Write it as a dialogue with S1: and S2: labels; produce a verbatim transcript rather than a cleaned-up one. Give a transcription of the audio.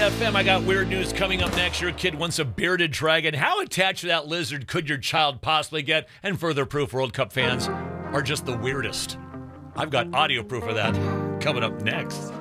S1: F M. I got weird news coming up next. Your kid wants a bearded dragon. How attached to that lizard could your child possibly get? And further proof World Cup fans are just the weirdest. I've got audio proof of that coming up next.